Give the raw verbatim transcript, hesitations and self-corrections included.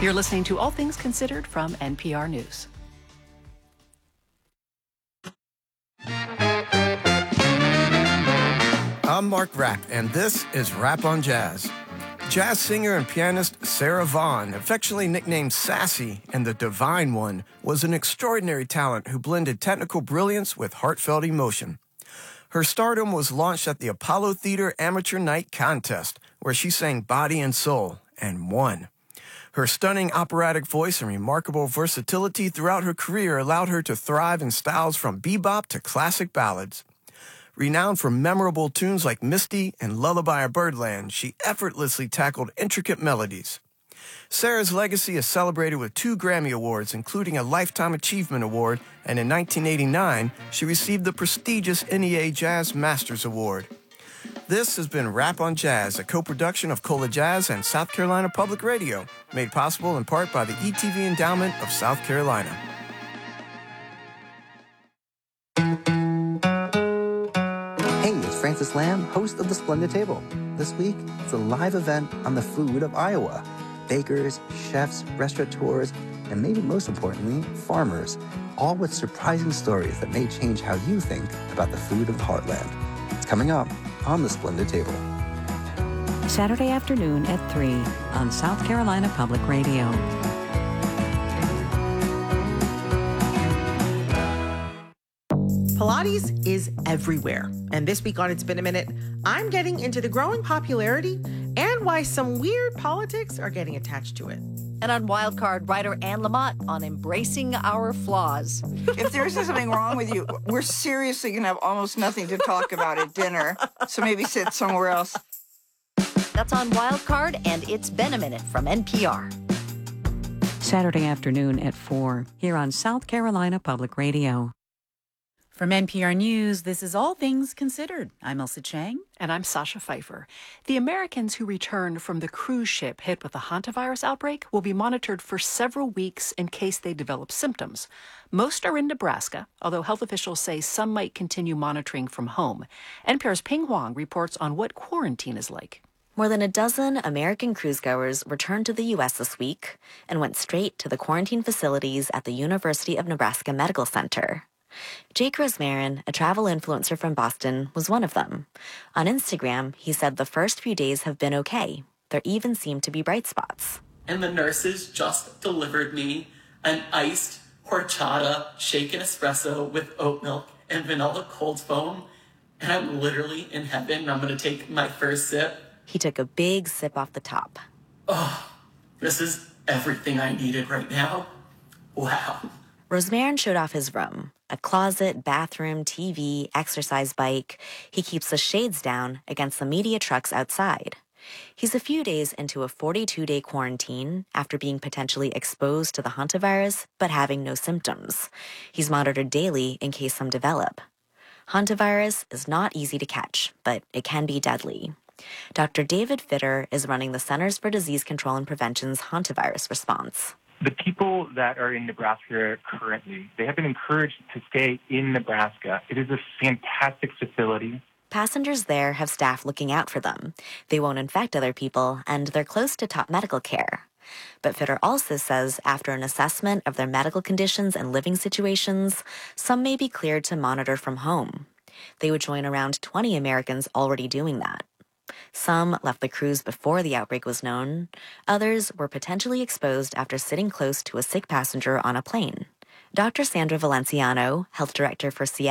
You're listening to All Things Considered from N P R News. I'm Mark Rapp, and this is Rap on Jazz. Jazz singer and pianist Sarah Vaughan, affectionately nicknamed Sassy and the Divine One, was an extraordinary talent who blended technical brilliance with heartfelt emotion. Her stardom was launched at the Apollo Theater Amateur Night Contest, where she sang Body and Soul and won. Her stunning operatic voice and remarkable versatility throughout her career allowed her to thrive in styles from bebop to classic ballads. Renowned for memorable tunes like Misty and Lullaby of Birdland, she effortlessly tackled intricate melodies. Sarah's legacy is celebrated with two Grammy Awards, including a Lifetime Achievement Award, and in nineteen eighty-nine, she received the prestigious N E A Jazz Masters Award. This has been Rap on Jazz, a co-production of Cola Jazz and South Carolina Public Radio, made possible in part by the E T V Endowment of South Carolina. Hey, it's Francis Lamb, host of The Splendid Table. This week, it's a live event on the food of Iowa. Bakers, chefs, restaurateurs, and maybe most importantly, farmers, all with surprising stories that may change how you think about the food of the heartland. It's coming up on The Splendid Table. Saturday afternoon at three on South Carolina Public Radio. Pilates is everywhere. And this week on It's Been a Minute, I'm getting into the growing popularity and why some weird politics are getting attached to it. And on Wildcard, writer Anne Lamott on embracing our flaws. If there's something wrong with you, we're seriously going to have almost nothing to talk about at dinner. So maybe sit somewhere else. That's on Wildcard, and It's Been a Minute from N P R. Saturday afternoon at four here on South Carolina Public Radio. From N P R News, this is All Things Considered. I'm Elsa Chang. And I'm Sasha Pfeiffer. The Americans who returned from the cruise ship hit with the hantavirus outbreak will be monitored for several weeks in case they develop symptoms. Most are in Nebraska, although health officials say some might continue monitoring from home. N P R's Ping Huang reports on what quarantine is like. More than a dozen American cruisegoers returned to the U S this week and went straight to the quarantine facilities at the University of Nebraska Medical Center. Jake Rosmarin, a travel influencer from Boston, was one of them. On Instagram, he said the first few days have been okay. There even seemed to be bright spots. And the nurses just delivered me an iced horchata shaken espresso with oat milk and vanilla cold foam. And I'm literally in heaven. I'm going to take my first sip. He took a big sip off the top. Oh, this is everything I needed right now. Wow. Rosmarin showed off his room. A closet, bathroom, T V, exercise bike. He keeps the shades down against the media trucks outside. He's a few days into a forty-two-day quarantine after being potentially exposed to the hantavirus, but having no symptoms. He's monitored daily in case some develop. Hantavirus is not easy to catch, but it can be deadly. Doctor David Fitter is running the Centers for Disease Control and Prevention's hantavirus response. The people that are in Nebraska currently, they have been encouraged to stay in Nebraska. It is a fantastic facility. Passengers there have staff looking out for them. They won't infect other people, and they're close to top medical care. But Fitter also says after an assessment of their medical conditions and living situations, some may be cleared to monitor from home. They would join around twenty Americans already doing that. Some left the cruise before the outbreak was known. Others were potentially exposed after sitting close to a sick passenger on a plane. Doctor Sandra Valenciano, health director for Seattle